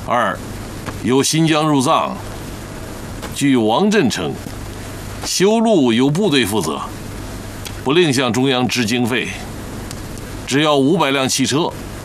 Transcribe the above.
二，由新疆入藏，据王震称，修路由部队负责，不另向中央支经费，只要500辆汽车